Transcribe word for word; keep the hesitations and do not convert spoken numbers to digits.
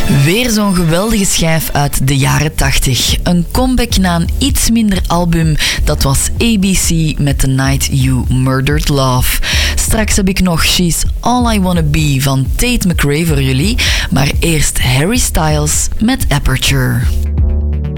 Weer zo'n geweldige schijf uit de jaren tachtig. Een comeback na een iets minder album. Dat was A B C met The Night You Murdered Love. Straks heb ik nog She's All I Wanna Be van Tate McRae voor jullie. Maar eerst Harry Styles met Aperture.